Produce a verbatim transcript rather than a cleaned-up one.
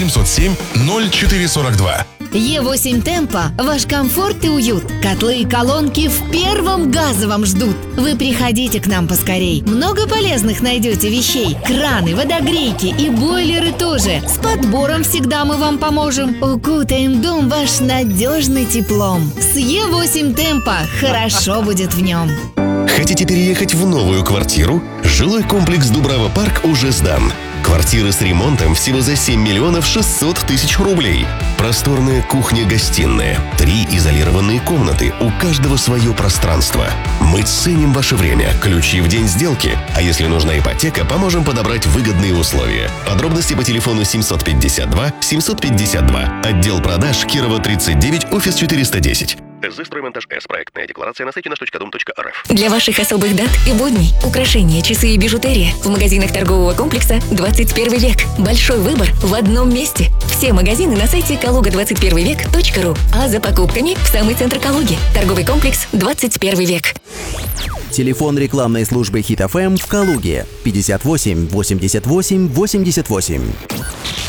восемьсот семь ноль четыре сорок два. Е восемь Темпо – ваш комфорт и уют. Котлы и колонки в первом газовом ждут. Вы приходите к нам поскорей. Много полезных найдете вещей. Краны, водогрейки и бойлеры тоже. С подбором всегда мы вам поможем. Укутаем дом ваш надежный теплом. С Е восемь Темпо хорошо будет в нем. Хотите переехать в новую квартиру? Жилой комплекс Дубрава Парк уже сдан. Квартиры с ремонтом всего за семь миллионов шестьсот тысяч рублей. Просторная кухня-гостиная. Три изолированные комнаты. У каждого свое пространство. Мы ценим ваше время. Ключи в день сделки. А если нужна ипотека, поможем подобрать выгодные условия. Подробности по телефону семьсот пятьдесят два семьсот пятьдесят два. Отдел продаж Кирова тридцать девять, офис четыреста десять. ТЗ «Строймонтаж С». Проектная декларация на сайте наш точка дом точка эр эф. Для ваших особых дат и будней украшения, часы и бижутерия в магазинах торгового комплекса «двадцать первый век». Большой выбор в одном месте. Все магазины на сайте калуга двадцать первый век точка ру. А за покупками в самый центр Калуги. Торговый комплекс «двадцать первый век». Телефон рекламной службы Хит эф эм в Калуге пятьдесят восемь восемьдесят восемь восемьдесят восемь.